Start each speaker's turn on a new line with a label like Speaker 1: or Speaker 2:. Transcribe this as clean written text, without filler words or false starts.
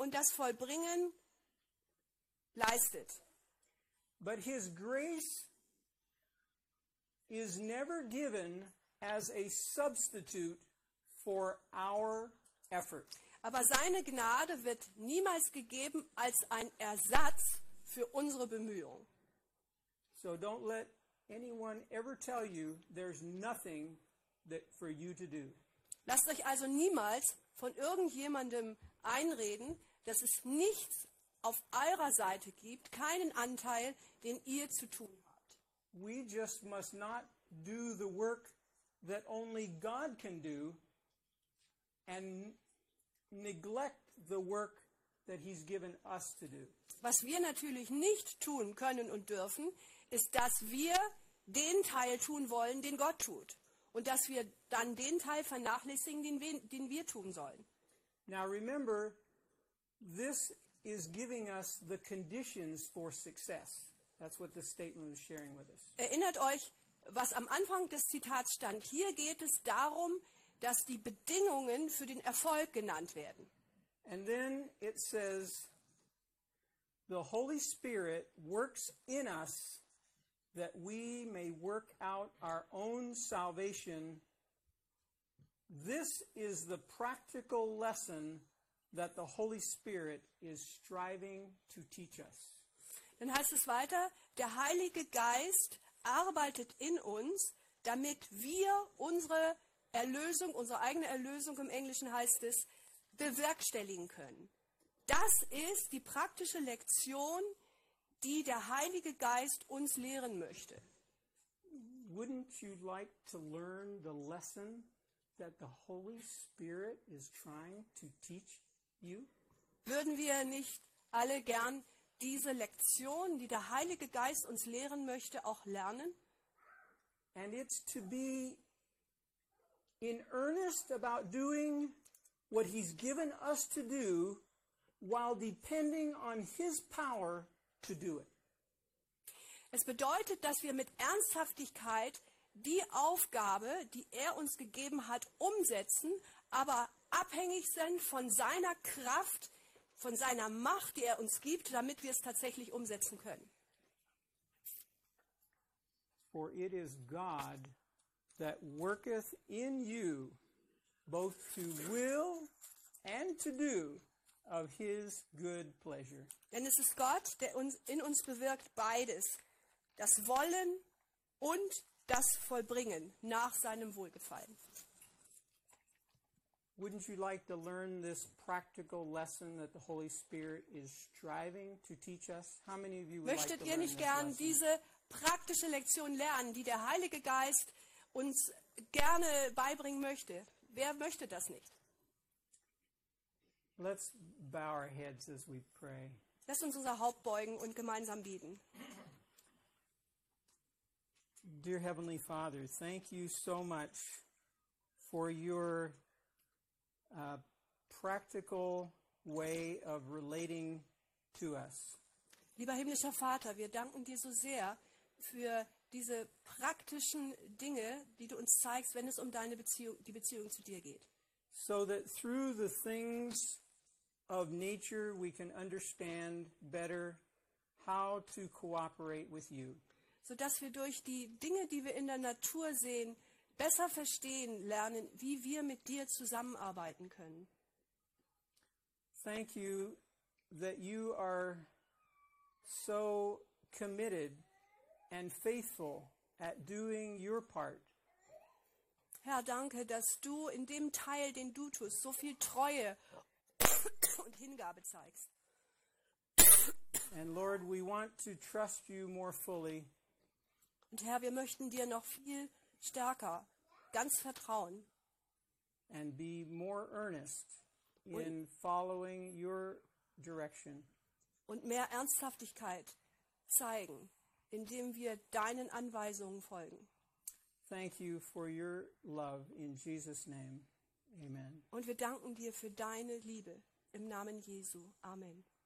Speaker 1: und das Vollbringen leistet.
Speaker 2: But his grace is never given as a substitute for our effort.
Speaker 1: Aber seine Gnade wird niemals gegeben als ein Ersatz für unsere Bemühungen.
Speaker 2: So don't let anyone ever tell you there's nothing for you to do.
Speaker 1: Lasst euch also niemals von irgendjemandem einreden, dass es nichts auf eurer Seite gibt, keinen Anteil, den ihr zu tun habt.
Speaker 2: We just must not do the work that only God can do and neglect the work that he's given us to do.
Speaker 1: Was wir natürlich nicht tun können und dürfen, ist, dass wir den Teil tun wollen, den Gott tut. Und dass wir dann den Teil vernachlässigen, den wir tun sollen.
Speaker 2: Now remember, this is giving us the conditions for success. That's what this statement is sharing with us.
Speaker 1: Erinnert euch, was am Anfang des Zitats stand. Hier geht es darum, dass die Bedingungen für den Erfolg genannt werden.
Speaker 2: And then it says, the Holy Spirit works in us that we may work out our own salvation. This is the practical lesson that the Holy Spirit is striving to teach us.
Speaker 1: Dann heißt es weiter, der Heilige Geist arbeitet in uns, damit wir unsere Erlösung, unsere eigene Erlösung, im Englischen heißt es, bewerkstelligen können. Das ist die praktische Lektion, die der Heilige Geist uns lehren möchte.
Speaker 2: Wouldn't you like to learn the lesson that the Holy Spirit is trying to teach you?
Speaker 1: Würden wir nicht alle gern diese Lektion, die der Heilige Geist uns lehren möchte, auch lernen?
Speaker 2: And it's to be in earnest about doing what he's given us to do while depending on his power to do it.
Speaker 1: Es bedeutet, dass wir mit Ernsthaftigkeit die Aufgabe, die er uns gegeben hat, umsetzen, aber abhängig sind von seiner Kraft, von seiner Macht, die er uns gibt, damit wir es tatsächlich umsetzen können.
Speaker 2: For it is God that worketh in you both to will and to do of his good pleasure.
Speaker 1: Denn es ist Gott, der in uns bewirkt beides, das Wollen und das Vollbringen nach seinem Wohlgefallen.
Speaker 2: Wouldn't you like to learn this practical lesson that the Holy Spirit is striving to teach us? How many of you would like to
Speaker 1: Möchtet ihr
Speaker 2: learn
Speaker 1: nicht
Speaker 2: this
Speaker 1: gern
Speaker 2: lesson?
Speaker 1: diese praktische Lektion lernen, die der Heilige Geist uns gerne beibringen möchte? Wer möchte das nicht?
Speaker 2: Let's bow our heads as we pray.
Speaker 1: Lasst uns unser Haupt beugen und gemeinsam beten.
Speaker 2: Dear Heavenly Father, thank you so much for your practical way of relating to us.
Speaker 1: Lieber himmlischer Vater, wir danken dir so sehr für diese praktischen Dinge, die du uns zeigst, wenn es um die Beziehung zu dir geht.
Speaker 2: So that through the things of nature we can understand better how to cooperate with you.
Speaker 1: Sodass wir durch die Dinge, die wir in der Natur sehen, besser verstehen lernen, wie wir mit dir zusammenarbeiten können.
Speaker 2: Thank you that you are so committed and faithful at doing your part.
Speaker 1: Herr, danke, dass du in dem Teil, den du tust, so viel Treue und Hingabe zeigst.
Speaker 2: And Lord, we want to trust you more fully.
Speaker 1: Und Herr, wir möchten dir noch viel stärker, ganz vertrauen.
Speaker 2: And be more earnest in following your direction.
Speaker 1: Und mehr Ernsthaftigkeit zeigen, indem wir deinen Anweisungen folgen.
Speaker 2: Thank you for your love in Jesus' name. Amen.
Speaker 1: Und wir danken dir für deine Liebe. Im Namen Jesu. Amen.